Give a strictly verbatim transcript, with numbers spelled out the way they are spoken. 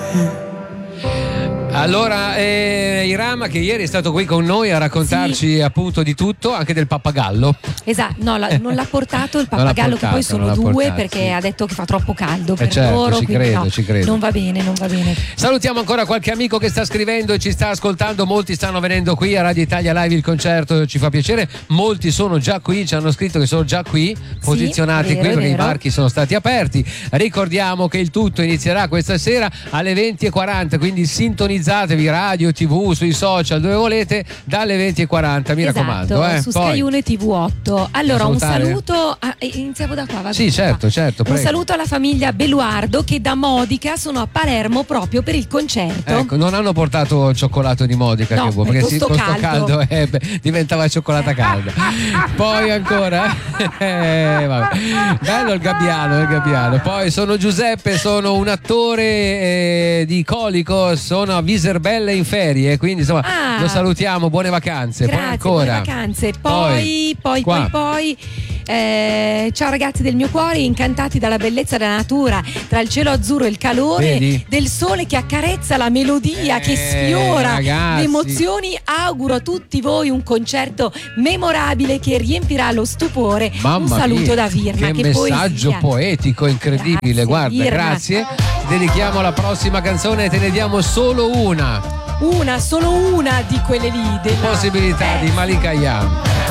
Allora, eh, Irama, che ieri è stato qui con noi a raccontarci sì. appunto di tutto, anche del pappagallo. Esatto, no, la, non l'ha portato il pappagallo, portato, che poi sono due portato, perché sì. ha detto che fa troppo caldo per eh certo, loro, ci quindi credo, no, ci credo. non va bene, non va bene. Salutiamo ancora qualche amico che sta scrivendo e ci sta ascoltando, molti stanno venendo qui a Radio Italia Live, il concerto ci fa piacere, molti sono già qui, ci hanno scritto che sono già qui, posizionati sì, vero, qui perché vero. i varchi sono stati aperti. Ricordiamo che il tutto inizierà questa sera alle venti e quaranta, quindi sintonizzatevi radio, tivù, sui social, dove volete, dalle venti e quaranta, mi esatto, raccomando. Eh. Su Poi, Sky uno e T V otto. Allora, un saluto. Ah, iniziamo da qua, va Sì, certo, qua. certo. Un prego. saluto alla famiglia Beluardo che da Modica sono a Palermo proprio per il concerto. Ecco, non hanno portato il cioccolato di Modica, no, che vuoi, perché costo sì, costo caldo, caldo eh, beh, diventava cioccolata calda. Poi ancora, eh, vabbè. Bello il gabbiano, il gabbiano. Poi sono Giuseppe, sono un attore eh, di Colico, sono a Viserbella in ferie, quindi insomma ah, lo salutiamo, buone vacanze. Grazie, poi ancora. buone vacanze. Poi, poi, poi, poi, poi eh, ciao ragazzi del mio cuore, incantati dalla bellezza della natura, tra il cielo azzurro e il calore Vedi? del sole che accarezza la melodia, eh, che sfiora ragazzi. le emozioni. Auguro a tutti voi un concerto memorabile che riempirà lo stupore. Mamma un saluto mia, da Virna. Che, che messaggio poesia. poetico, incredibile. Grazie, Guarda, Virna. grazie. Ti dedichiamo la prossima canzone e te ne diamo solo una. Una, solo una di quelle lì. Della... Possibilità eh. di Malika Ayam.